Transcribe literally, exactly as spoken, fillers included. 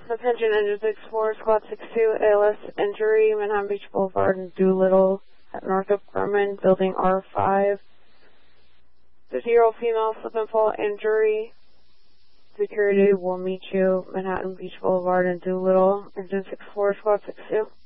Attention Engine six four, Squad six two, A L S injury, Manhattan Beach Boulevard in Doolittle at Northrop Grumman, Building R five. fifty-year-old female slip and fall injury. Security will meet you, Manhattan Beach Boulevard in Doolittle. Engine six four, Squad six two.